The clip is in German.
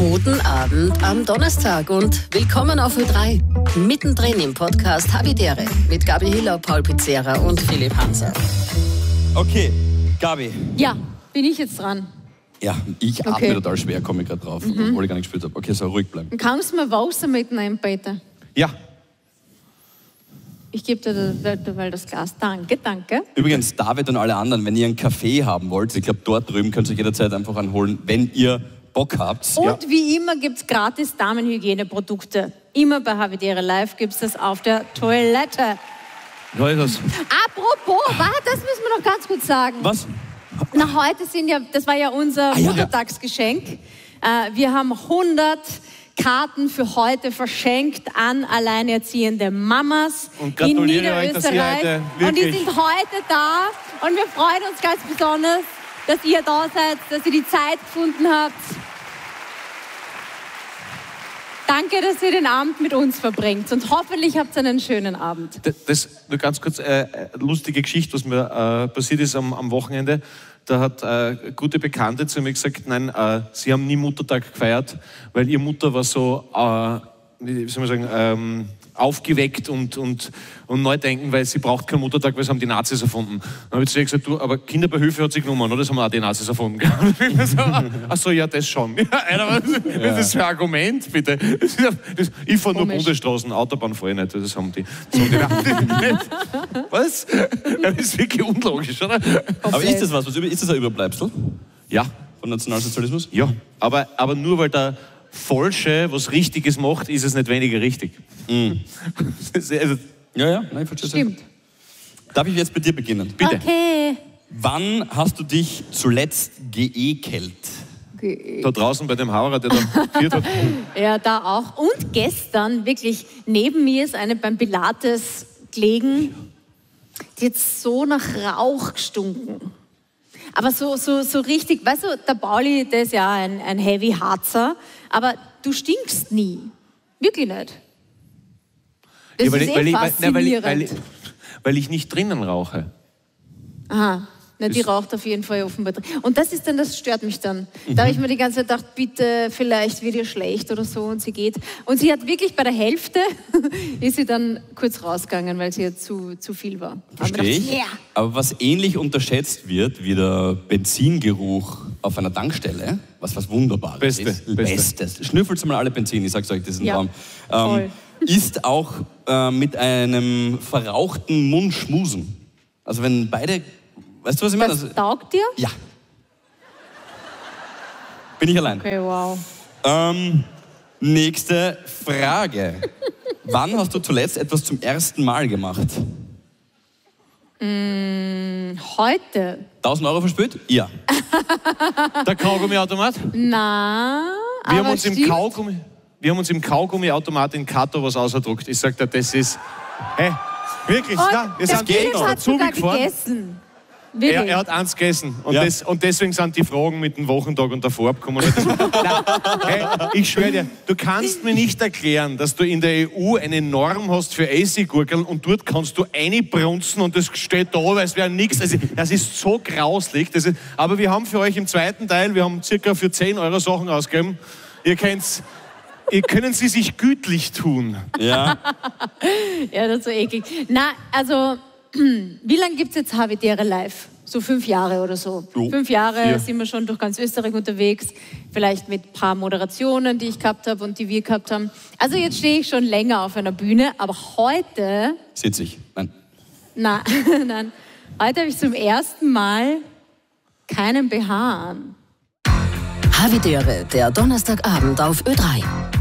Guten Abend am Donnerstag und willkommen auf Ö3. Mittendrin im Podcast Habitäre mit Gabi Hiller, Paul Pizzera und Philipp Hanser. Okay, Gabi. Ja, bin ich jetzt dran? Ja, ich atme total schwer, komme ich gerade drauf, obwohl ich gar nicht gespielt habe. Okay, so ruhig bleiben. Kannst du mir Wasser mitnehmen, bitte? Ja. Ich gebe dir das Glas. Danke, danke. Übrigens, David und alle anderen, wenn ihr einen Kaffee haben wollt, ich glaube, dort drüben könnt ihr euch jederzeit einfach anholen, wenn ihr Bock habt. Und wie immer gibt es gratis Damenhygieneprodukte. Immer bei Habitäre Live gibt es das auf der Toilette. Ja, ist das. Apropos, das müssen wir noch ganz gut sagen. Was? Na, heute das war ja unser Muttertagsgeschenk. Wir haben 100 Karten für heute verschenkt an alleinerziehende Mamas in Niederösterreich. Und die sind heute da und wir freuen uns ganz besonders, dass ihr da seid, dass ihr die Zeit gefunden habt. Danke, dass ihr den Abend mit uns verbringt und hoffentlich habt ihr einen schönen Abend. Das nur ganz kurz, lustige Geschichte, was mir passiert ist am Wochenende. Da hat gute Bekannte zu mir gesagt, nein, sie haben nie Muttertag gefeiert, weil ihre Mutter war so, wie soll man sagen, aufgeweckt und neu denken, weil sie braucht keinen Muttertag, weil sie haben die Nazis erfunden. Dann habe ich zu ihr gesagt, du, aber Kinderbeihilfe hat sie genommen, oder? Das haben auch die Nazis erfunden. Ach so, ja, das schon. Ja, was ist das für ein Argument, bitte? Ich fahre nur Bundesstraßen, Autobahn fahre ich nicht, das haben die. Was? Das ist wirklich unlogisch, oder? Aber ist das was? Ist das ein Überbleibsel? Ja. Von Nationalsozialismus? Ja, aber nur weil der Falsche was Richtiges macht, ist es nicht weniger richtig. Ja, nein, ich verstehe. Stimmt. Darf ich jetzt bei dir beginnen? Bitte. Okay. Wann hast du dich zuletzt geekelt? Da draußen bei dem Haurer, der da viert hat. Ja, da auch. Und gestern, wirklich, neben mir ist eine beim Pilates gelegen, die hat so nach Rauch gestunken. Aber so richtig, weißt du, der Pauli, der ist ja ein Heavy Harzer, aber du stinkst nie. Wirklich nicht. Das ist faszinierend. Weil ich nicht drinnen rauche. Aha. Na, die raucht auf jeden Fall offenbar drin. Und das stört mich dann. Da habe ich mir die ganze Zeit gedacht, bitte, vielleicht wird ihr schlecht oder so, und sie geht. Und sie hat wirklich bei der Hälfte, ist sie dann kurz rausgegangen, weil sie ja zu viel war. Verstehe ich. Yeah. Aber was ähnlich unterschätzt wird, wie der Benzingeruch auf einer Tankstelle, was Wunderbares ist. Bestes. Schnüffelt mal alle Benzin, ich sag's euch, das ist ein Raum. Ist auch mit einem verrauchten Mund schmusen. Also wenn beide... Weißt du, was ich meine? Das taugt dir? Ja. Bin ich allein. Okay, wow. Nächste Frage. Wann hast du zuletzt etwas zum ersten Mal gemacht? Heute. 1.000 Euro verspült? Ja. Der Kaugummiautomat? Na, wir haben uns im Kaugummiautomat in Kato was ausgedruckt. Ich sag dir, das ist... Hey, wirklich, na, wir sind extra zugefahren. Er hat eins gegessen und deswegen sind die Fragen mit dem Wochentag und der Farbe gekommen. Hey, ich schwöre dir, du kannst mir nicht erklären, dass du in der EU eine Norm hast für Essiggurkeln und dort kannst du einbrunzen und das steht da, weil es wäre nichts. Also, das ist so grauslig. Aber wir haben für euch im zweiten Teil, wir haben circa für 10 Euro Sachen ausgegeben. Ihr können sie sich gütlich tun. Ja. Ja, das ist so eklig. Na, also... Wie lange gibt es jetzt Habitäre Live? So 5 Jahre oder so. 5 Jahre sind wir schon durch ganz Österreich unterwegs. Vielleicht mit ein paar Moderationen, die ich gehabt habe und die wir gehabt haben. Also jetzt stehe ich schon länger auf einer Bühne, aber heute... Sitze ich? Nein. Nein. Heute habe ich zum ersten Mal keinen BH an. Habitäre, der Donnerstagabend auf Ö3.